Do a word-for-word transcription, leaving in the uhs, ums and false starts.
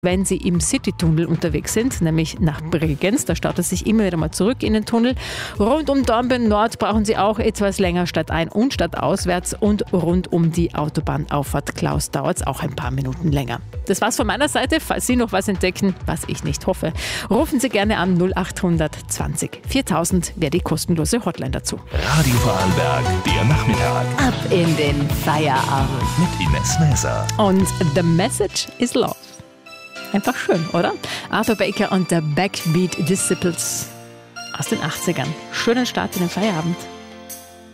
wenn Sie im Citytunnel unterwegs sind, nämlich nach Bregenz. Da staut es sich immer wieder mal zurück in den Tunnel. Rund um Dornbirn Nord brauchen Sie auch etwas länger stadtein und stadtauswärts. Und rund um die Autobahnauffahrt Klaus dauert es auch ein paar Minuten länger. Das war's von meiner Seite. Falls Sie noch was entdecken, was ich nicht hoffe, rufen Sie gerne an null acht hundert zwanzig viertausend wäre die kostenlose Hotline dazu. Radio Vorarlberg, der Nachmittag. Ab in den Feierabend. Mit Ines Näser. Und The Message is Love. Einfach schön, oder? Arthur Baker und The Backbeat Disciples aus den achtzigern. Schönen Start in den Feierabend.